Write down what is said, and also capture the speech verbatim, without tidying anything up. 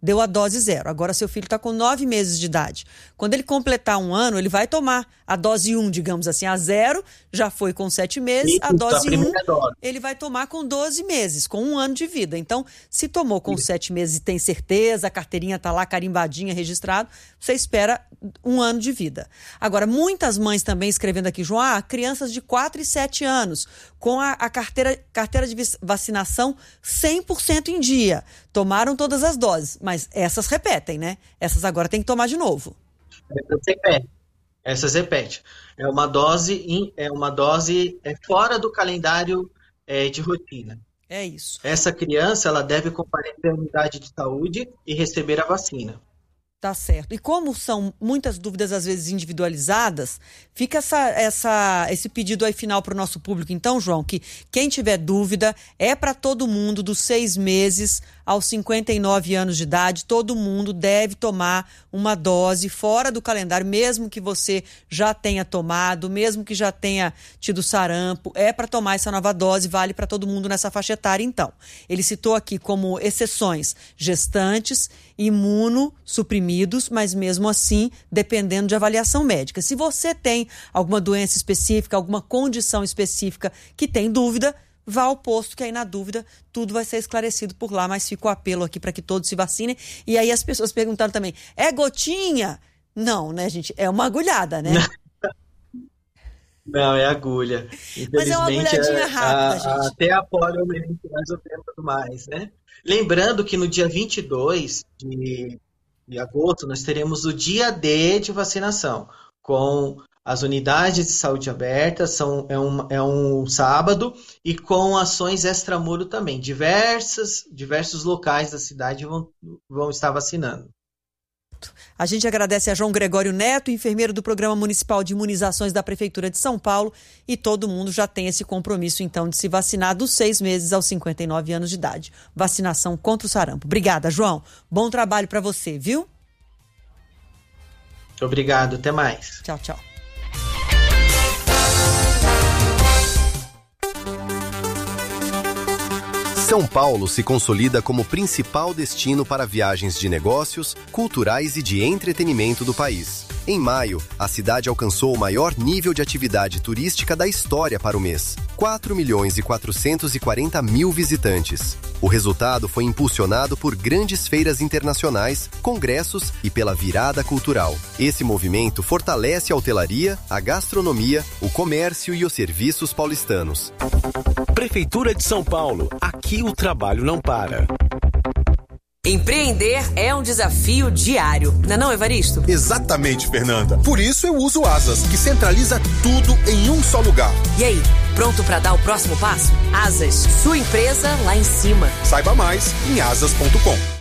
deu a dose zero. Agora seu filho está com nove meses de idade. Quando ele completar um ano, ele vai tomar a dose um, digamos assim. A zero já foi com sete meses, Isso, a dose um dose. ele vai tomar com doze meses, com um ano de vida. Então, se tomou com Isso. sete meses e tem certeza, a carteirinha está lá carimbadinha, registrado, você espera um ano de vida. Agora, muitas mães também escrevendo aqui, João, ah, crianças de quatro e sete anos, com a, a carteira, carteira de vacinação cem por cento em dia. Tomaram todas as doses, mas essas repetem, né? Essas agora tem que tomar de novo. Essas repetem. Essas repetem. É uma dose, in, é uma dose é fora do calendário é, de rotina. É isso. Essa criança, ela deve comparecer à unidade de saúde e receber a vacina. Tá certo. E como são muitas dúvidas, às vezes, individualizadas, fica essa, essa, esse pedido aí final para o nosso público. Então, João, que quem tiver dúvida, é para todo mundo dos seis meses aos cinquenta e nove anos de idade, todo mundo deve tomar uma dose fora do calendário, mesmo que você já tenha tomado, mesmo que já tenha tido sarampo, é para tomar essa nova dose, vale para todo mundo nessa faixa etária, então. Ele citou aqui como exceções gestantes, imunossuprimidos, mas mesmo assim, dependendo de avaliação médica. Se você tem alguma doença específica, alguma condição específica que tem dúvida, vá ao posto, que aí na dúvida tudo vai ser esclarecido por lá, mas fica o apelo aqui para que todos se vacinem. E aí as pessoas perguntaram também, é gotinha? Não, né, gente? É uma agulhada, né? Não, é agulha. Mas é uma agulhadinha rápida, a, gente. Até a poliomielite mais ou menos mais, né? Lembrando que no dia vinte e dois de, de agosto nós teremos o dia D de vacinação, com as unidades de saúde abertas, são, é, um, é um sábado, e com ações extramuro também. Diversas, diversos locais da cidade vão, vão estar vacinando. A gente agradece a João Gregório Neto, enfermeiro do Programa Municipal de Imunizações da Prefeitura de São Paulo, e todo mundo já tem esse compromisso, então, de se vacinar dos seis meses aos cinquenta e nove anos de idade. Vacinação contra o sarampo. Obrigada, João. Bom trabalho para você, viu? Obrigado, até mais. Tchau, tchau. São Paulo se consolida como principal destino para viagens de negócios, culturais e de entretenimento do país. Em maio, a cidade alcançou o maior nível de atividade turística da história para o mês. quatro milhões e quatrocentos e quarenta mil visitantes. O resultado foi impulsionado por grandes feiras internacionais, congressos e pela virada cultural. Esse movimento fortalece a hotelaria, a gastronomia, o comércio e os serviços paulistanos. Prefeitura de São Paulo. Aqui o trabalho não para. Empreender é um desafio diário, não é não, Evaristo? Exatamente, Fernanda. Por isso eu uso o Asas, que centraliza tudo em um só lugar. E aí, pronto para dar o próximo passo? Asas, sua empresa lá em cima. Saiba mais em asas ponto com.